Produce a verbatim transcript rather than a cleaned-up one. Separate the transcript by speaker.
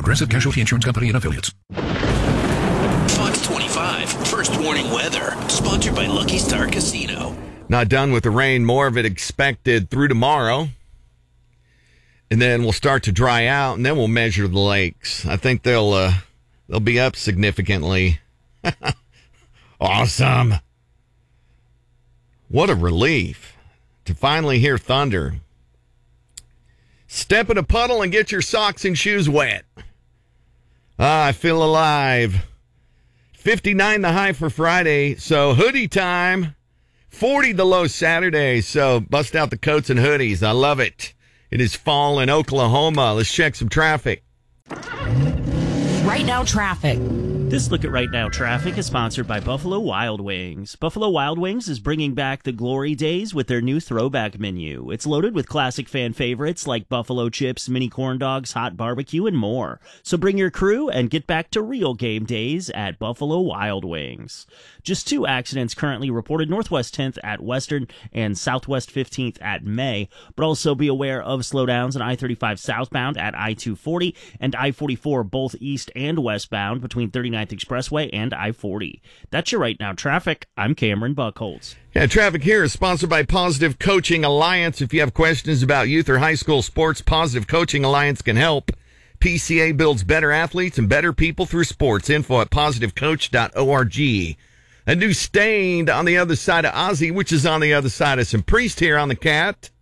Speaker 1: Progressive Casualty Insurance Company and Affiliates.
Speaker 2: Fox twenty-five, First Warning Weather, sponsored by Lucky Star Casino.
Speaker 3: Not done with the rain, more of it expected through tomorrow. And then we'll start to dry out, and then we'll measure the lakes. I think they'll uh, they'll be up significantly. Awesome. What a relief to finally hear thunder. Step in a puddle and get your socks and shoes wet. Ah, I feel alive. fifty-nine the high for Friday, so hoodie time. forty the low Saturday, so bust out the coats and hoodies. I love it. It is fall in Oklahoma. Let's check some traffic.
Speaker 4: Right now, traffic.
Speaker 5: This look at Right Now Traffic is sponsored by Buffalo Wild Wings. Buffalo Wild Wings is bringing back the glory days with their new throwback menu. It's loaded with classic fan favorites like buffalo chips, mini corn dogs, hot barbecue, and more. So bring your crew and get back to real game days at Buffalo Wild Wings. Just two accidents currently reported, Northwest tenth at Western and Southwest fifteenth at May. But also be aware of slowdowns on I thirty-five southbound at I two forty and I forty-four both east and westbound between thirty-ninth Expressway and I forty. That's your Right Now Traffic. I'm Cameron Buckholz.
Speaker 3: Yeah, traffic here is sponsored by Positive Coaching Alliance. If you have questions about youth or high school sports, Positive Coaching Alliance can help. P C A builds better athletes and better people through sports. Info at positive coach dot org. A new Stained on the other side of Ozzy, which is on the other side of some Priest here on the Cat.